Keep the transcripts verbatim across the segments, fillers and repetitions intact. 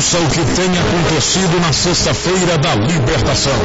Ouça o que tem acontecido na sexta-feira da libertação.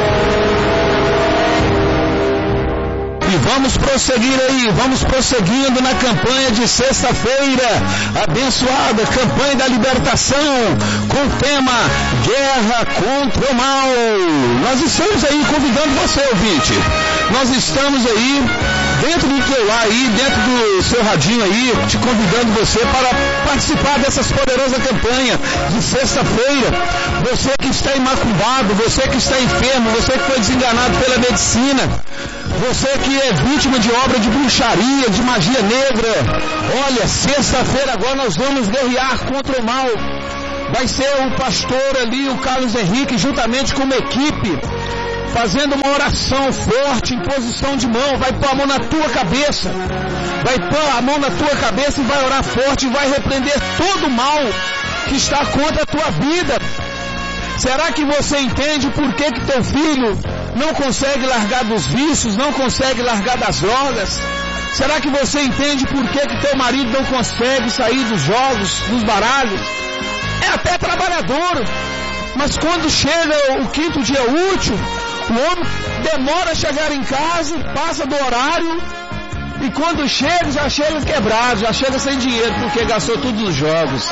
E vamos prosseguir aí, vamos prosseguindo na campanha de sexta-feira, abençoada, campanha da libertação, com o tema Guerra contra o Mal. Nós estamos aí convidando você, ouvinte. Nós estamos aí, dentro do teu lar aí, dentro do seu radinho aí, te convidando você para participar dessas poderosas campanhas de sexta-feira. Você que está imaculado, você que está enfermo, você que foi desenganado pela medicina, você que é vítima de obra de bruxaria, de magia negra. Olha, sexta-feira agora nós vamos guerrear contra o mal. Vai ser o pastor ali, o Carlos Henrique, juntamente com uma equipe, fazendo uma oração forte, imposição de mão. Vai pôr a mão na tua cabeça, vai pôr a mão na tua cabeça e vai orar forte e vai repreender todo o mal que está contra a tua vida. Será que você entende por que que teu filho não consegue largar dos vícios, não consegue largar das drogas? Será que você entende por que que teu marido não consegue sair dos jogos, dos baralhos? É até trabalhador, mas quando chega o quinto dia útil, o homem demora a chegar em casa, passa do horário, e quando chega, já chega quebrado, já chega sem dinheiro, porque gastou tudo nos jogos.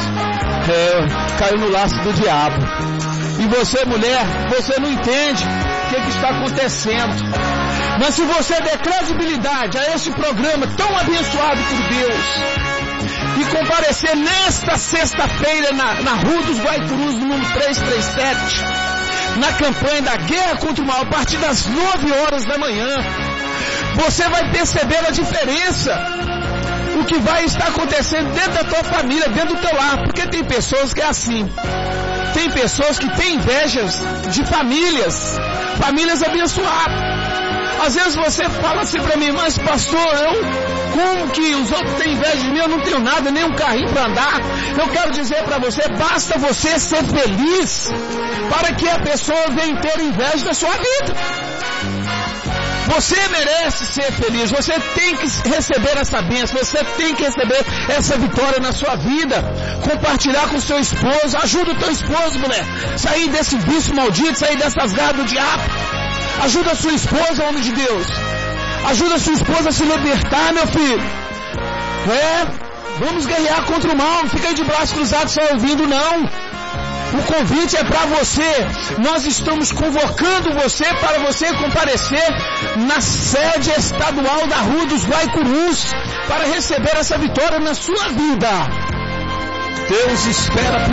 É, caiu no laço do diabo. E você, mulher, você não entende o que, que está acontecendo. Mas se você der credibilidade a esse programa tão abençoado por Deus, e comparecer nesta sexta-feira na, na Rua dos Guaicurus, número trezentos e trinta e sete, na campanha da Guerra contra o Mal, a partir das nove horas da manhã, você vai perceber a diferença, o que vai estar acontecendo dentro da tua família, dentro do teu lar, porque tem pessoas que é assim, tem pessoas que têm invejas de famílias, famílias abençoadas. Às vezes você fala assim para mim, mas pastor, eu... como que os outros têm inveja de mim? Eu não tenho nada, nem um carrinho para andar. Eu quero dizer para você, basta você ser feliz para que a pessoa venha ter inveja da sua vida. Você merece ser feliz, você tem que receber essa bênção, você tem que receber essa vitória na sua vida. Compartilhar com o seu esposo, ajuda o teu esposo, mulher, sair desse vício maldito, sair dessas garras do diabo. Ajuda a sua esposa, homem de Deus. Ajuda a sua esposa a se libertar, meu filho. É, vamos guerrear contra o mal. Não fica aí de braços cruzados só ouvindo, não. O convite é para você. Nós estamos convocando você para você comparecer na sede estadual da Rua dos Guaicurus para receber essa vitória na sua vida. Deus espera por